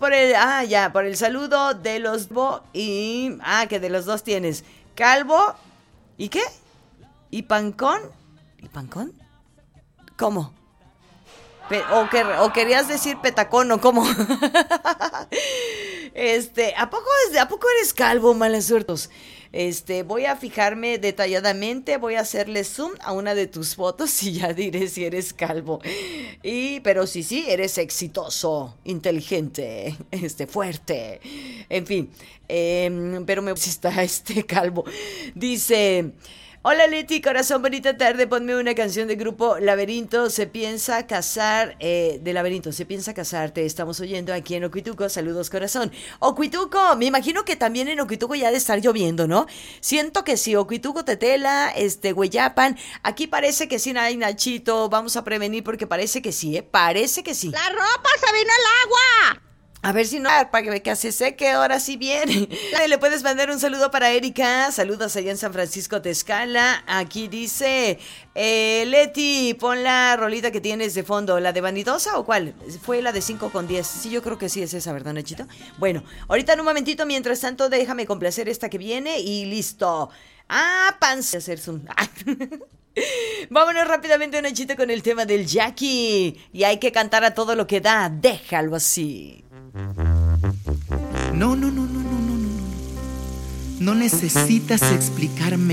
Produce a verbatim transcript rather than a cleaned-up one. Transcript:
por el, ah, ya, por el saludo de los bo y, ah, que de los dos tienes calvo, ¿y qué? ¿Y pancón? ¿Y pancón? ¿Cómo? Pe- o, que, o querías decir petacón o cómo. Este, ¿a poco, es- ¿a poco eres calvo, mala suerte? Este, voy a fijarme detalladamente, voy a hacerle zoom a una de tus fotos y ya diré si eres calvo. Y, pero sí, sí, eres exitoso, inteligente, este, fuerte. En fin, em, pero me si está este calvo. Dice. Hola Leti, corazón, bonita tarde, ponme una canción de grupo Laberinto, se piensa casar, eh, de Laberinto, se piensa casar, te estamos oyendo aquí en Oquituco, saludos corazón. Oquituco, me imagino que también en Oquituco ya ha de estar lloviendo, ¿no? Siento que sí, Oquituco, Tetela, este, Hueyapan, aquí parece que sí hay Nachito, vamos a prevenir porque parece que sí, ¿eh? Parece que sí. ¡La ropa se vino al agua! A ver si no, para que, que se seque, ahora sí viene. Le puedes mandar un saludo para Erika. Saludos allá en San Francisco Texcala. Aquí dice, eh, Leti, pon la rolita que tienes de fondo. ¿La de Vanidosa o cuál? Fue la de cinco con diez. Sí, yo creo que sí es esa, ¿verdad, Nachito? Bueno, ahorita en un momentito, mientras tanto, déjame complacer esta que viene y listo. Ah, panza. Hacer zoom. Vámonos rápidamente, Nachito, con el tema del Jackie. Y hay que cantar a todo lo que da. Déjalo así. No, no, no, no, no, no, no. No necesitas explicarme